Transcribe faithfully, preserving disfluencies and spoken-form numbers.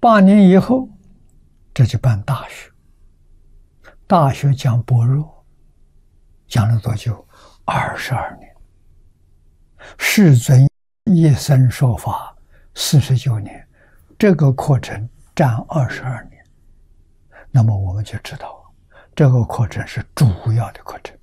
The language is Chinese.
八年以后，这就办大学。大学讲般若，讲了多久？二十二年。世尊一生说法四十九年，这个课程占二十二年。那么我们就知道，这个课程是主要的课程。